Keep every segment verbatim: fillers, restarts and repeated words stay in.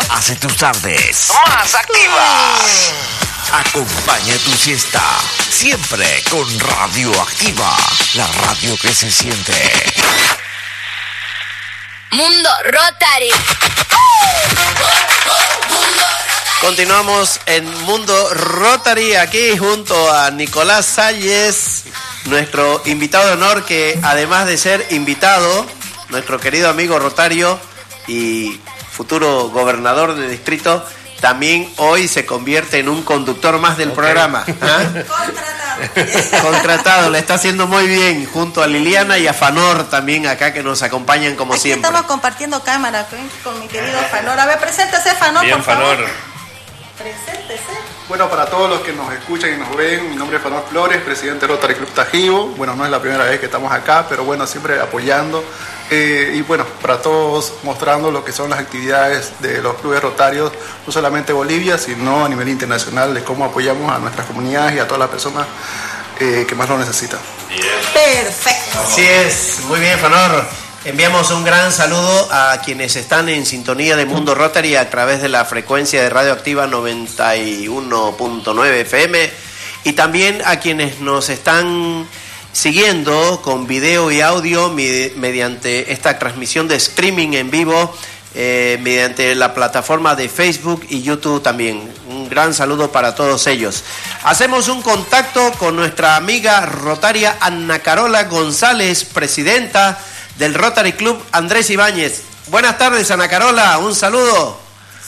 hace tus tardes más activas. Acompaña tu siesta, siempre con Radioactiva, la radio que se siente. Mundo Rotary. Continuamos en Mundo Rotary, aquí junto a Nicolás Salles, nuestro invitado de honor, que además de ser invitado, nuestro querido amigo rotario y futuro gobernador del distrito, también hoy se convierte en un conductor más del okay. programa. ¿Ah? Contratado. Contratado, le está haciendo muy bien, junto a Liliana y a Fanor también acá, que nos acompañan como Aquí siempre. Estamos compartiendo cámara con mi querido Fanor. A ver, preséntese, Fanor, bien, por favor. Fanor. Preséntese. Bueno, para todos los que nos escuchan y nos ven, mi nombre es Fanor Flores, presidente de Rotary Club Tajibo. Bueno, no es la primera vez que estamos acá, pero bueno, siempre apoyando. Eh, y bueno, para todos mostrando lo que son las actividades de los clubes rotarios, no solamente Bolivia, sino a nivel internacional, de cómo apoyamos a nuestras comunidades y a todas las personas eh, que más lo necesitan. Perfecto. Así es, muy bien, Fanor. Enviamos un gran saludo a quienes están en sintonía de Mundo Rotary a través de la frecuencia de Radioactiva noventa y uno punto nueve F M y también a quienes nos están siguiendo con video y audio mediante esta transmisión de streaming en vivo, eh, mediante la plataforma de Facebook y YouTube también. Un gran saludo para todos ellos. Hacemos un contacto con nuestra amiga rotaria Ana Carola González, presidenta del Rotary Club Andrés Ibáñez. Buenas tardes, Ana Carola, un saludo.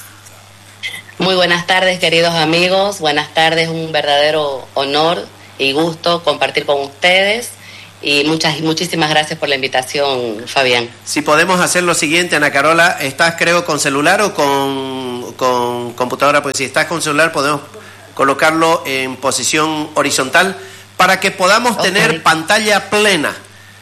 Muy buenas tardes, queridos amigos. Buenas tardes, un verdadero honor y gusto compartir con ustedes. Y muchas muchísimas gracias por la invitación, Fabián. Si podemos hacer lo siguiente, Ana Carola, ¿estás creo con celular o con, con computadora? Pues si estás con celular podemos colocarlo en posición horizontal para que podamos okay. tener pantalla plena.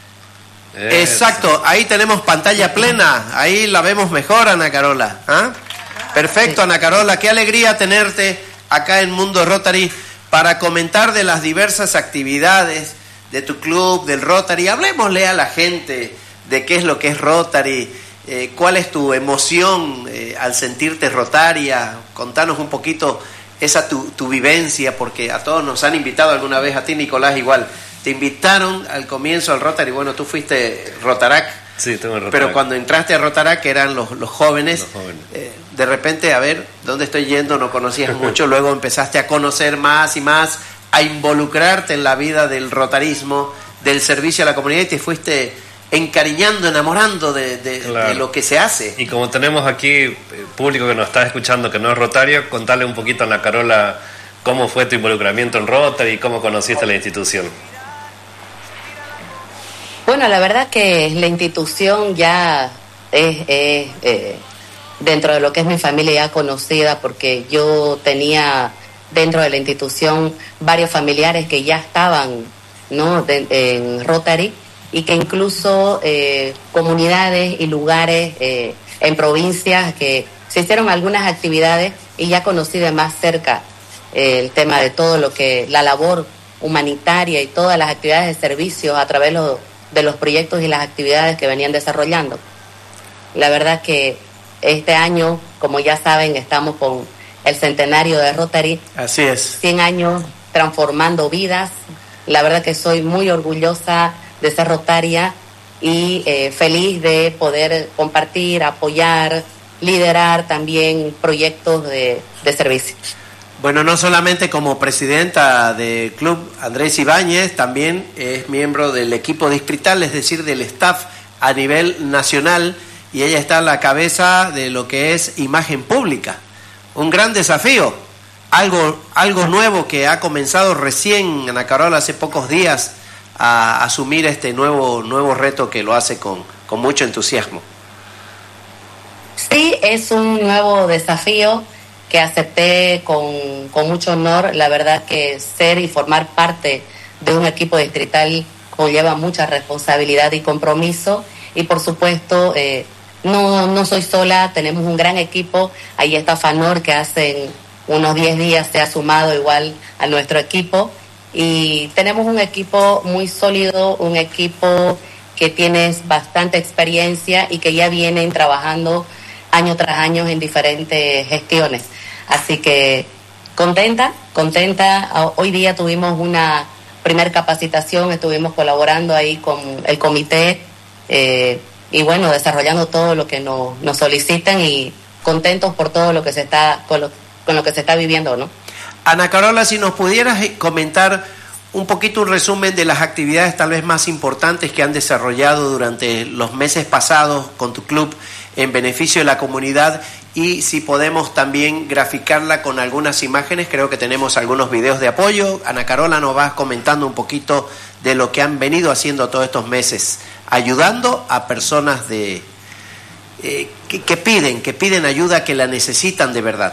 Es. Exacto, ahí tenemos pantalla plena, ahí la vemos mejor, Ana Carola. ¿Ah? Perfecto, Ana Carola, qué alegría tenerte acá en Mundo Rotary para comentar de las diversas actividades de tu club, del Rotary. Hablemosle a la gente de qué es lo que es Rotary, eh, cuál es tu emoción eh, al sentirte rotaria. Contanos un poquito esa tu, tu vivencia, porque a todos nos han invitado alguna vez, a ti, Nicolás, igual. Te invitaron al comienzo al Rotary, bueno, tú fuiste Rotarac, sí, tengo Rotarac. Pero cuando entraste a Rotarac eran los, los jóvenes, los jóvenes. Eh, de repente, a ver, ¿dónde estoy yendo? No conocías mucho, luego empezaste a conocer más y más, a involucrarte en la vida del rotarismo, del servicio a la comunidad, y te fuiste encariñando, enamorando de, de, claro. de lo que se hace. Y como tenemos aquí público que nos está escuchando que no es rotario, contarle un poquito a Ana Carola cómo fue tu involucramiento en Rotary y cómo conociste la institución. Bueno, la verdad que la institución ya es, es eh, dentro de lo que es mi familia ya conocida, porque yo tenía dentro de la institución varios familiares que ya estaban, ¿no?, de, en Rotary, y que incluso eh, comunidades y lugares eh, en provincias que se hicieron algunas actividades y ya conocí de más cerca eh, el tema de todo lo que la labor humanitaria y todas las actividades de servicio a través de los de los proyectos y las actividades que venían desarrollando. La verdad que este año, como ya saben, estamos con el centenario de Rotary. Así es. cien años transformando vidas. La verdad que soy muy orgullosa de ser rotaria y eh, feliz de poder compartir, apoyar, liderar también proyectos de, de servicio. Bueno, no solamente como presidenta del Club Andrés Ibáñez, también es miembro del equipo distrital, es decir, del staff a nivel nacional, y ella está a la cabeza de lo que es imagen pública. Un gran desafío, algo, algo nuevo que ha comenzado recién Ana Carola hace pocos días a asumir este nuevo, nuevo reto que lo hace con, con mucho entusiasmo. Sí, es un nuevo desafío que acepté con, con mucho honor. La verdad que ser y formar parte de un equipo distrital conlleva mucha responsabilidad y compromiso, y por supuesto eh, no, no soy sola, tenemos un gran equipo. Ahí está Fanor, que hace unos diez días se ha sumado igual a nuestro equipo, y tenemos un equipo muy sólido, un equipo que tiene bastante experiencia y que ya vienen trabajando año tras año en diferentes gestiones. Así que contenta, contenta. Hoy día tuvimos una primer capacitación, estuvimos colaborando ahí con el comité eh, y bueno, desarrollando todo lo que nos, nos solicitan y contentos por todo lo que se está con lo, con lo que se está viviendo, ¿no? Ana Carola, si nos pudieras comentar un poquito un resumen de las actividades tal vez más importantes que han desarrollado durante los meses pasados con tu club en beneficio de la comunidad, y si podemos también graficarla con algunas imágenes. Creo que tenemos algunos videos de apoyo. Ana Carola, nos vas comentando un poquito de lo que han venido haciendo todos estos meses, ayudando a personas de eh, que, que piden, que piden ayuda, que la necesitan de verdad.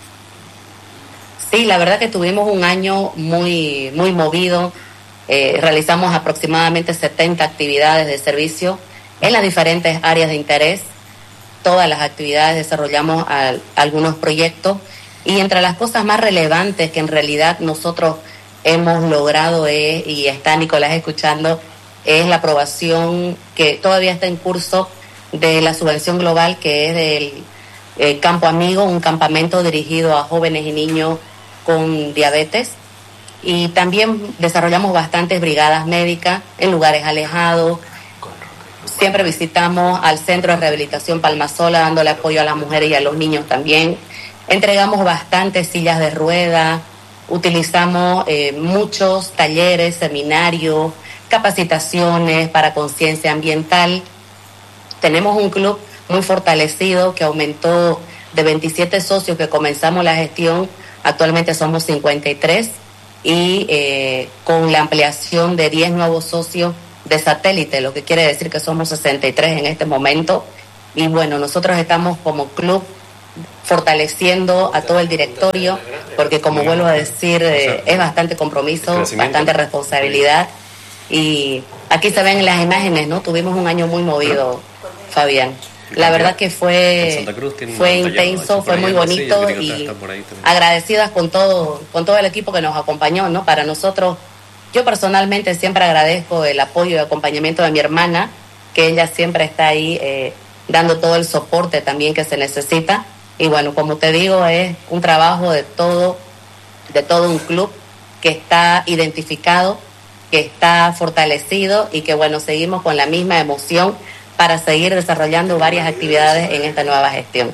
Sí, la verdad que tuvimos un año muy, muy movido. Eh, realizamos aproximadamente setenta actividades de servicio en las diferentes áreas de interés. Todas las actividades desarrollamos al, algunos proyectos, y entre las cosas más relevantes que en realidad nosotros hemos logrado es, y está Nicolás escuchando, es la aprobación que todavía está en curso de la subvención global, que es del eh, Campo Amigo, un campamento dirigido a jóvenes y niños con diabetes. Y también desarrollamos bastantes brigadas médicas en lugares alejados. Siempre visitamos al Centro de Rehabilitación Palmasola, dándole apoyo a las mujeres y a los niños también. Entregamos bastantes sillas de ruedas, utilizamos eh, muchos talleres, seminarios, capacitaciones para conciencia ambiental. Tenemos un club muy fortalecido que aumentó de veintisiete socios que comenzamos la gestión, actualmente somos cincuenta y tres, y eh, con la ampliación de diez nuevos socios de satélite, lo que quiere decir que somos sesenta y tres en este momento. Y bueno, nosotros estamos como club fortaleciendo a todo el directorio, porque como vuelvo a decir, eh, es bastante compromiso, bastante responsabilidad, y aquí se ven las imágenes, ¿no? Tuvimos un año muy movido, Fabián. La verdad que fue fue intenso, fue muy bonito, y agradecidas con todo con todo el equipo que nos acompañó, ¿no? Para nosotros, yo personalmente siempre agradezco el apoyo y acompañamiento de mi hermana, que ella siempre está ahí eh, dando todo el soporte también que se necesita. Y bueno, como te digo, es un trabajo de todo, de todo un club que está identificado, que está fortalecido, y que bueno, seguimos con la misma emoción para seguir desarrollando varias actividades en esta nueva gestión.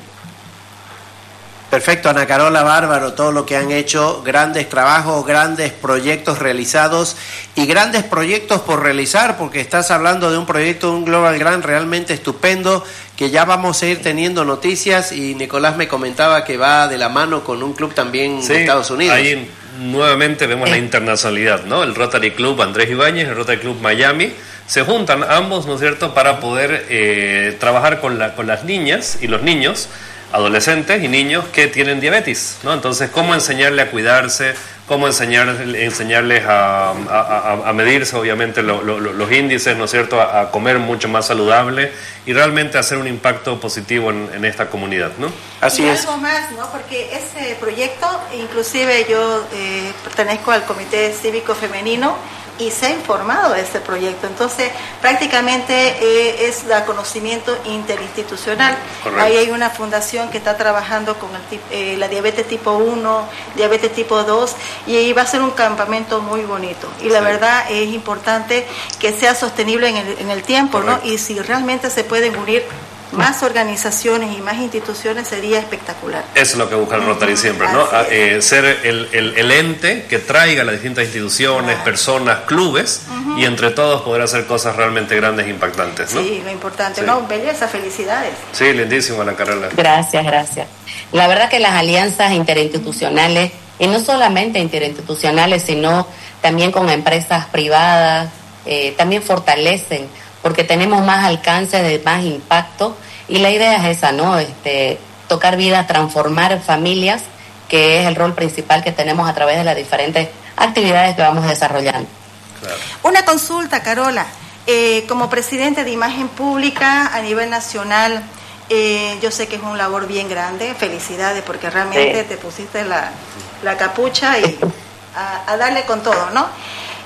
Perfecto, Ana Carola, bárbaro todo lo que han hecho, grandes trabajos, grandes proyectos realizados y grandes proyectos por realizar, porque estás hablando de un proyecto, un Global Grant realmente estupendo, que ya vamos a ir teniendo noticias, y Nicolás me comentaba que va de la mano con un club también sí, de Estados Unidos. Ahí nuevamente vemos eh. la internacionalidad, ¿no? El Rotary Club Andrés Ibáñez, el Rotary Club Miami, se juntan ambos, ¿no es cierto?, para poder eh, trabajar con, la, con las niñas y los niños, adolescentes y niños que tienen diabetes, ¿no? Entonces, cómo enseñarle a cuidarse, cómo enseñar, enseñarles a, a, a medirse, obviamente, lo, lo, los índices, ¿no es cierto?, a, a comer mucho más saludable y realmente hacer un impacto positivo en, en esta comunidad, ¿no? Así y es. Algo más, ¿no? Porque ese proyecto, inclusive yo eh, pertenezco al Comité Cívico Femenino y se ha informado de este proyecto. Entonces, prácticamente eh, es el conocimiento interinstitucional. Correcto. Ahí hay una fundación que está trabajando con el, eh, la diabetes tipo uno, diabetes tipo dos, y ahí va a ser un campamento muy bonito. Y la sí. verdad es importante que sea sostenible en el, en el tiempo, correcto, ¿no? Y si realmente se pueden unir más organizaciones y más instituciones, sería espectacular. Eso es lo que busca el Rotary siempre, ¿no? Eh, ser el, el, el ente que traiga las distintas instituciones, claro, personas, clubes, uh-huh, y entre todos poder hacer cosas realmente grandes e impactantes, ¿no? Sí, lo importante, sí. ¿no? Belleza, felicidades. Sí, lindísimo, Ana Carola. Gracias, gracias. La verdad que las alianzas interinstitucionales, y no solamente interinstitucionales, sino también con empresas privadas, eh, también fortalecen, porque tenemos más alcance, de más impacto, y la idea es esa, ¿no? Este, tocar vidas, transformar familias, que es el rol principal que tenemos a través de las diferentes actividades que vamos desarrollando. Claro. Una consulta, Carola. Eh, como presidente de Imagen Pública a nivel nacional, eh, yo sé que es una labor bien grande. Felicidades, porque realmente sí. te pusiste la, la capucha y a, a darle con todo, ¿no?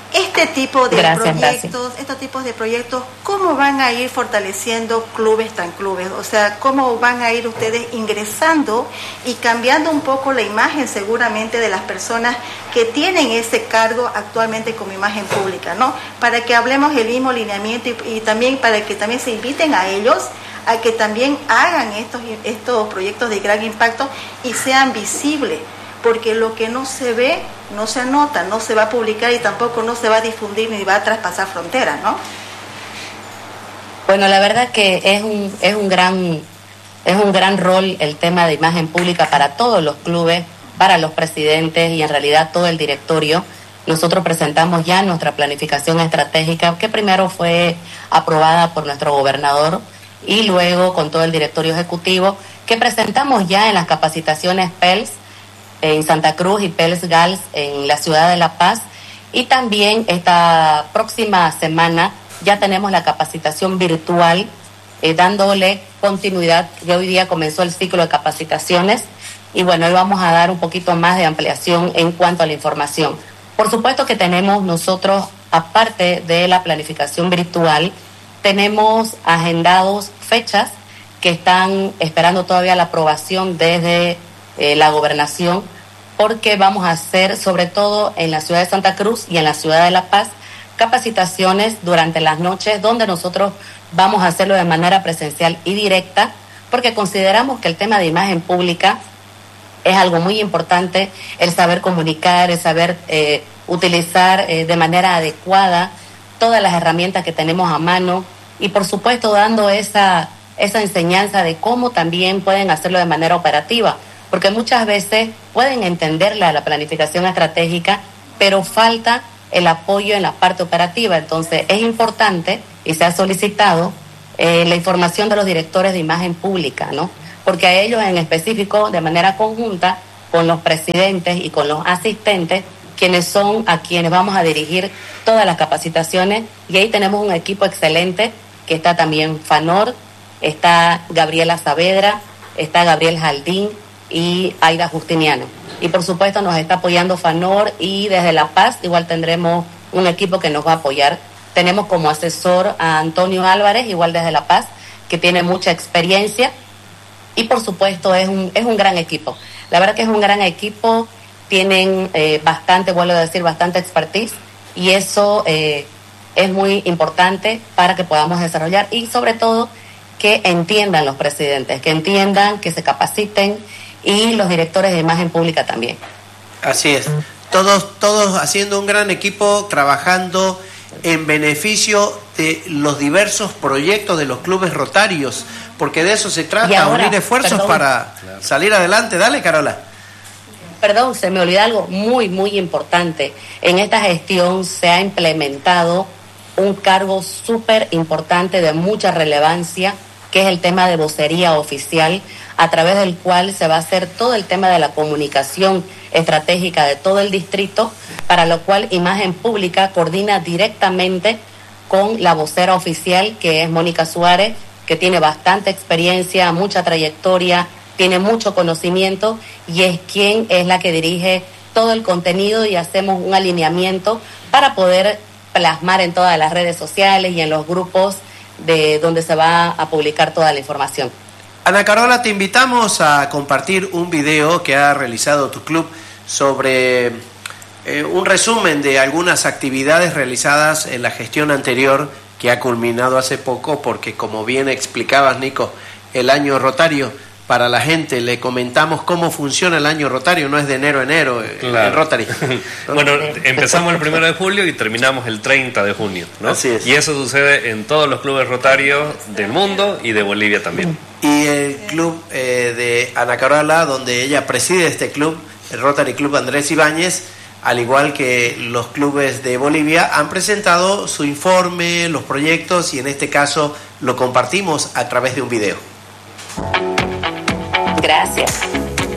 Este tipo de Gracias, proyectos, gracias. estos tipos de proyectos, ¿cómo van a ir fortaleciendo clubes tan clubes? O sea, ¿cómo van a ir ustedes ingresando y cambiando un poco la imagen seguramente de las personas que tienen ese cargo actualmente como imagen pública, ¿no? Para que hablemos el mismo lineamiento y, y también para que también se inviten a ellos a que también hagan estos, estos proyectos de gran impacto y sean visibles. Porque lo que no se ve, no se anota, no se va a publicar y tampoco no se va a difundir ni va a traspasar fronteras, ¿no? Bueno, la verdad que es un, es un gran, es un gran rol el tema de imagen pública para todos los clubes, para los presidentes y en realidad todo el directorio. Nosotros presentamos ya nuestra planificación estratégica, que primero fue aprobada por nuestro gobernador y luego con todo el directorio ejecutivo, que presentamos ya en las capacitaciones P E L S en Santa Cruz y P E L S GALS en la ciudad de La Paz, y también esta próxima semana ya tenemos la capacitación virtual eh, dándole continuidad, que hoy día comenzó el ciclo de capacitaciones y bueno, hoy vamos a dar un poquito más de ampliación en cuanto a la información. Por supuesto que tenemos nosotros, aparte de la planificación virtual, tenemos agendados fechas que están esperando todavía la aprobación desde Eh, la gobernación, porque vamos a hacer, sobre todo en la ciudad de Santa Cruz y en la ciudad de La Paz, capacitaciones durante las noches donde nosotros vamos a hacerlo de manera presencial y directa, porque consideramos que el tema de imagen pública es algo muy importante, el saber comunicar, el saber eh, utilizar eh, de manera adecuada todas las herramientas que tenemos a mano y por supuesto dando esa, esa enseñanza de cómo también pueden hacerlo de manera operativa. Porque muchas veces pueden entender la, la planificación estratégica, pero falta el apoyo en la parte operativa. Entonces es importante, y se ha solicitado, eh, la información de los directores de imagen pública, ¿no? Porque a ellos en específico, de manera conjunta, con los presidentes y con los asistentes, quienes son a quienes vamos a dirigir todas las capacitaciones, y ahí tenemos un equipo excelente, que está también Fanor, está Gabriela Saavedra, está Gabriel Jaldín, y Aida Justiniano. Y por supuesto nos está apoyando Fanor y desde La Paz igual tendremos un equipo que nos va a apoyar. Tenemos como asesor a Antonio Álvarez, igual desde La Paz, que tiene mucha experiencia y por supuesto es un, es un gran equipo. La verdad que es un gran equipo, tienen eh, bastante, vuelvo a decir, bastante expertise y eso eh, es muy importante para que podamos desarrollar y sobre todo que entiendan los presidentes, que entiendan, que se capaciten y los directores de imagen pública también. Así es, todos, todos haciendo un gran equipo, trabajando en beneficio de los diversos proyectos de los clubes rotarios, porque de eso se trata, ahora, unir esfuerzos perdón, para claro. salir adelante. Dale, Carola. Perdón, se me olvidó algo muy, muy importante. En esta gestión se ha implementado un cargo súper importante de mucha relevancia, que es el tema de vocería oficial, a través del cual se va a hacer todo el tema de la comunicación estratégica de todo el distrito, para lo cual Imagen Pública coordina directamente con la vocera oficial, que es Mónica Suárez, que tiene bastante experiencia, mucha trayectoria, tiene mucho conocimiento y es quien es la que dirige todo el contenido y hacemos un alineamiento para poder plasmar en todas las redes sociales y en los grupos de donde se va a publicar toda la información. Ana Carola, te invitamos a compartir un video que ha realizado tu club sobre eh, un resumen de algunas actividades realizadas en la gestión anterior que ha culminado hace poco, porque como bien explicabas, Nico, el año rotario, para la gente le comentamos cómo funciona el año rotario, no es de enero a enero claro. el Rotary. Bueno, empezamos el primero de julio y terminamos el treinta de junio, ¿no? Así es. Y eso sucede en todos los clubes rotarios del mundo y de Bolivia también. Y el club eh, de Ana Carola, donde ella preside este club, el Rotary Club Andrés Ibáñez, al igual que los clubes de Bolivia, han presentado su informe, los proyectos, y en este caso lo compartimos a través de un video. Gracias.